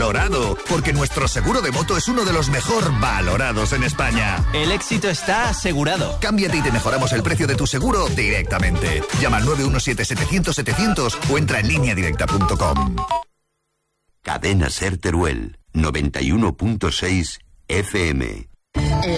valorado, porque nuestro seguro de moto es uno de los mejor valorados en España. El éxito está asegurado. Cámbiate y te mejoramos el precio de tu seguro directamente. Llama al 917-700-700 o entra en lineadirecta.com. Cadena Ser Teruel, 91.6 FM.